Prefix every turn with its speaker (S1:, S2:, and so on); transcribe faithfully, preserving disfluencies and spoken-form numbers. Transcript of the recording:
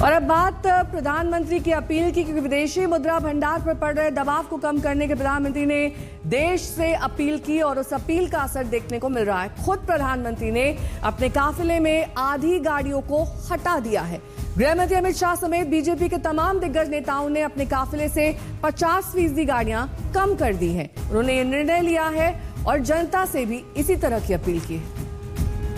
S1: और अब बात प्रधानमंत्री की अपील की, क्योंकि विदेशी मुद्रा भंडार पर पड़ रहे दबाव को कम करने के प्रधानमंत्री ने देश से अपील की और उस अपील का असर देखने को मिल रहा है। खुद प्रधानमंत्री ने अपने काफिले में आधी गाड़ियों को हटा दिया है। गृहमंत्री अमित शाह समेत बीजेपी के तमाम दिग्गज नेताओं ने अपने काफिले से पचास फीसदी गाड़ियां कम कर दी हैं। उन्होंने ये निर्णय लिया है और जनता से भी इसी तरह की अपील की है।